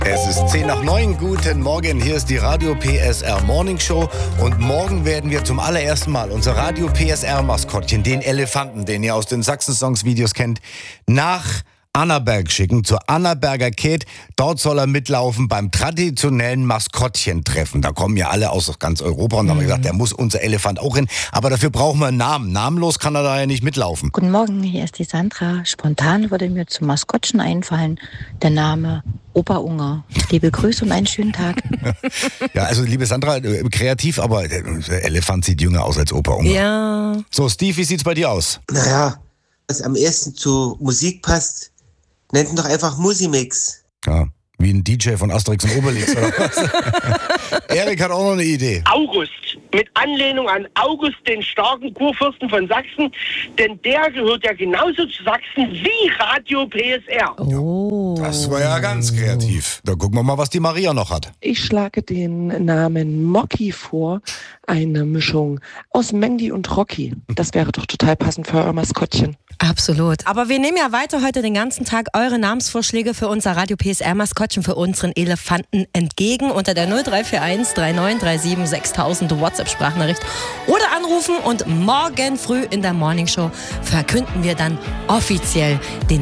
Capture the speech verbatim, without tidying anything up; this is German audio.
Es ist zehn nach neun. Guten Morgen, hier ist die Radio P S R Morning Show und morgen werden wir zum allerersten Mal unser Radio P S R-Maskottchen, den Elefanten, den ihr aus den Sachsen-Songs-Videos kennt, nach Annaberg schicken, zur Annaberger Käth. Dort soll er mitlaufen beim traditionellen Maskottchentreffen. Da kommen ja alle aus ganz Europa und da haben wir gesagt, der muss unser Elefant auch hin. Aber dafür brauchen wir einen Namen. Namenlos kann er da ja nicht mitlaufen. Guten Morgen, hier ist die Sandra. Spontan würde mir zum Maskottchen einfallen der Name Opa Unger. Liebe Grüße und einen schönen Tag. Ja, also liebe Sandra, äh, kreativ, aber der Elefant sieht jünger aus als Opa Unger. Ja. So, Steve, wie sieht's bei dir aus? Naja, was am ehesten zur Musik passt, nennt ihn doch einfach Musimix. Ja, wie ein D J von Asterix und Obelix oder was? Erik hat auch noch eine Idee. August, mit Anlehnung an August, den starken Kurfürsten von Sachsen, denn der gehört ja genauso zu Sachsen wie Radio P S R. Oh. Das war ja ganz kreativ. Da gucken wir mal, was die Maria noch hat. Ich schlage den Namen Mocky vor, eine Mischung aus Mandy und Rocky. Das wäre doch total passend für euer Maskottchen. Absolut. Aber wir nehmen ja weiter heute den ganzen Tag eure Namensvorschläge für unser Radio P S R-Maskottchen, für unseren Elefanten entgegen unter der null drei vier eins drei neun drei sieben sechstausend WhatsApp-Sprachnachricht oder anrufen und morgen früh in der Morningshow verkünden wir dann offiziell den